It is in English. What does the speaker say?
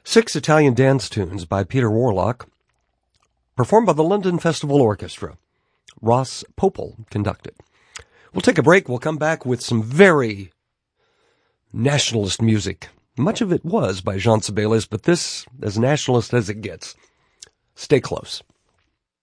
6 Italian dance tunes by Peter Warlock, performed by the London Festival Orchestra. Ross Popel conducted. We'll take a break. We'll come back with some very nationalist music. Much of it was by Jean Sibelius, but this as nationalist as it gets. Stay close.